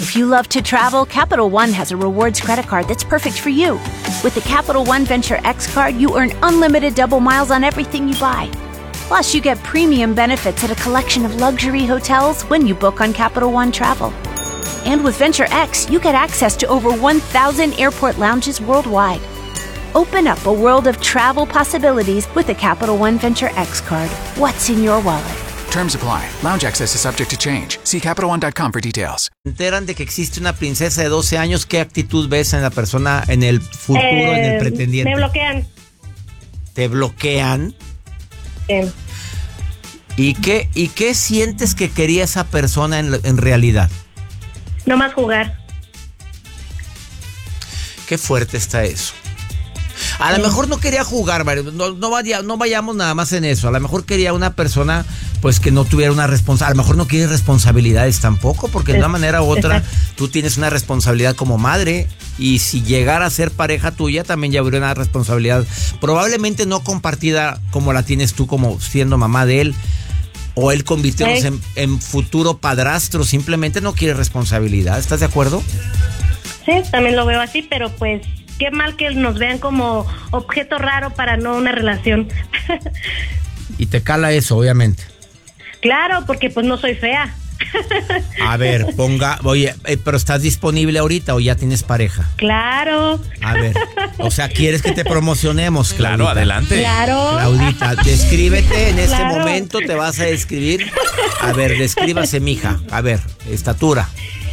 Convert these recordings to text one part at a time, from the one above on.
If you love to travel, Capital One has a rewards credit card that's perfect for you. With the Capital One Venture X card, you earn unlimited double miles on everything you buy. Plus, you get premium benefits at a collection of luxury hotels when you book on Capital One Travel. And with Venture X, you get access to over 1,000 airport lounges worldwide. Open up a world of travel possibilities with the Capital One Venture X card. What's in your wallet? Terms apply. Lounge access is subject to change. See CapitalOne.com for details. Enteran de que existe una princesa de 12 años. ¿Qué actitud ves en la persona, en el futuro, en el pretendiente? Me bloquean. ¿Te bloquean? Sí. ¿Y qué sientes que quería esa persona en realidad? No más jugar. Qué fuerte está eso. A lo mejor no quería jugar, Mario. No vayamos nada más en eso. A lo mejor quería una persona pues que no tuviera una responsabilidad. A lo mejor no quiere responsabilidades tampoco, porque de una manera u otra tú tienes una responsabilidad como madre. Y si llegara a ser pareja tuya, también ya habría una responsabilidad. Probablemente no compartida como la tienes tú como siendo mamá de él. O él convirtiéndose en futuro padrastro. Simplemente no quiere responsabilidad. ¿Estás de acuerdo? Sí, también lo veo así, pero pues qué mal que nos vean como objeto raro para no una relación. Y te cala eso, obviamente. Claro, porque pues no soy fea. A ver, oye, pero ¿estás disponible ahorita o ya tienes pareja? Claro. A ver, o sea, ¿quieres que te promocionemos, Claudita? Claro, adelante. Claro. Claudita, descríbete en este Claro. momento, te vas a describir. A ver, descríbase, mija. A ver, estatura.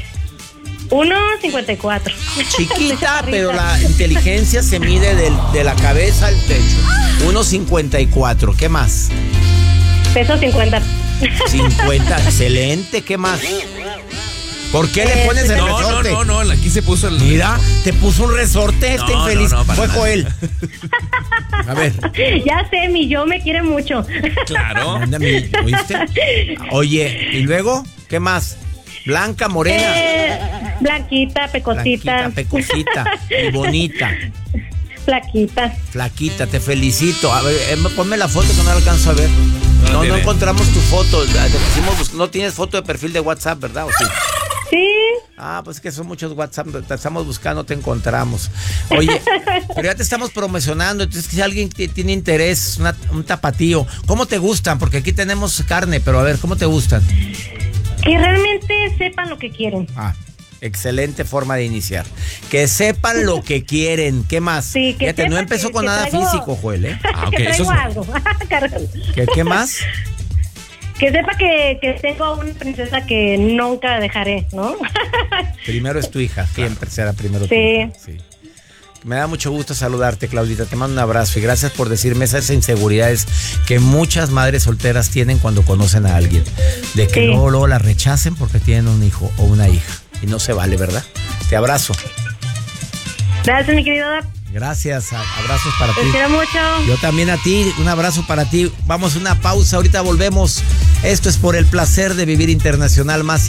1.54. Chiquita, pero la inteligencia se mide de la cabeza al techo. 1.54, ¿qué más? Peso 50. 50, excelente, ¿qué más? ¿Por qué le pones el resorte? No, aquí se puso el... Mira, te puso un resorte, está infeliz. Fue Joel. A ver. Ya sé, mi yo me quiere mucho. Claro. Anda, ¿oíste? Oye, ¿y luego? ¿Qué más? Blanca, morena. Blanquita, pecosita. Blanquita, pecosita y bonita. Flaquita, te felicito. A ver, ponme la foto que no la alcanzo a ver. No encontramos tu foto. No tienes foto de perfil de WhatsApp, ¿verdad? ¿O sí? Sí. Ah, pues es que son muchos WhatsApp. Te estamos buscando, te encontramos. Oye, pero ya te estamos promocionando. Entonces, si alguien tiene interés, un tapatío, ¿cómo te gustan? Porque aquí tenemos carne, pero a ver, ¿cómo te gustan? Que realmente sepan lo que quieren. Excelente forma de iniciar. Que sepan lo que quieren. ¿Qué más? Sí, que fíjate, no empezó con nada físico, Joel, ¿eh? Que traigo algo. ¿Qué más? Que sepa que tengo una princesa que nunca dejaré, ¿no? Primero es tu hija. Siempre será primero tu hija. Sí. Me da mucho gusto saludarte, Claudita. Te mando un abrazo y gracias por decirme esas inseguridades que muchas madres solteras tienen cuando conocen a alguien. De que luego la rechacen porque tienen un hijo o una hija. Y no se vale, ¿verdad? Te abrazo. Gracias, mi querido Doc. Gracias, abrazos para ti. Te quiero mucho. Yo también a ti, un abrazo para ti. Vamos a una pausa, ahorita volvemos. Esto es Por el Placer de Vivir Internacional, más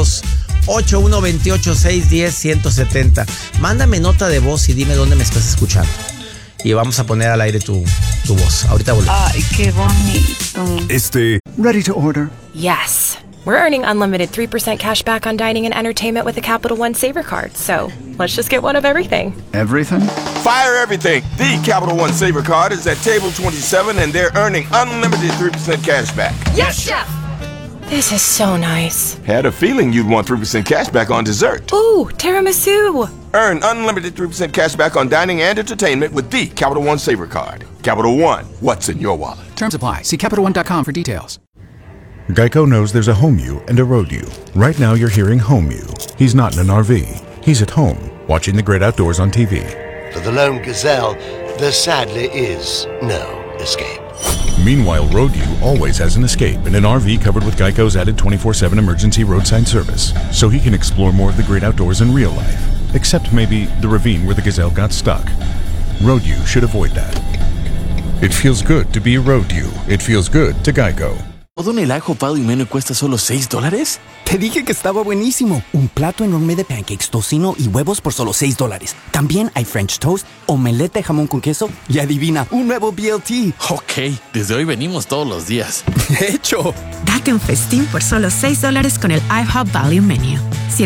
5128-610-170. Mándame nota de voz y dime dónde me estás escuchando. Y vamos a poner al aire tu voz. Ahorita volvemos. Ay, qué bonito. Ready to order? Yes. We're earning unlimited 3% cash back on dining and entertainment with the Capital One Saver Card. So let's just get one of everything. Everything? Fire everything. The Capital One Saver Card is at table 27 and they're earning unlimited 3% cash back. Yes, Chef! This is so nice. Had a feeling you'd want 3% cash back on dessert. Ooh, tiramisu! Earn unlimited 3% cash back on dining and entertainment with the Capital One Saver Card. Capital One, what's in your wallet? Terms apply. See CapitalOne.com for details. Geico knows there's a home you and a road you. Right now you're hearing home you. He's not in an RV. He's at home, watching the great outdoors on TV. For the lone gazelle, there sadly is no escape. Meanwhile, road you always has an escape in an RV covered with Geico's added 24/7 emergency roadside service, so he can explore more of the great outdoors in real life. Except maybe the ravine where the gazelle got stuck. Road you should avoid that. It feels good to be a road you. It feels good to Geico. ¿Todo en el ajo Pado y Meno cuesta solo $6? Te dije que estaba buenísimo. Un plato enorme de pancakes, tocino y huevos por solo $6. También hay French toast, omelette de jamón con queso y adivina, un nuevo BLT. Ok, desde hoy venimos todos los días. De hecho. Date un festín por solo $6 con el IHOP Value Menu.